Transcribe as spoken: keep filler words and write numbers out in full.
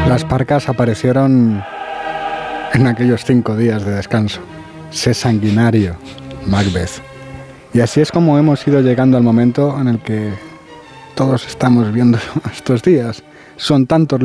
Las parcas aparecieron en aquellos cinco días de descanso. Sé sanguinario, Macbeth. Y así es como hemos ido llegando al momento en el que todos estamos viendo estos días. Son tantos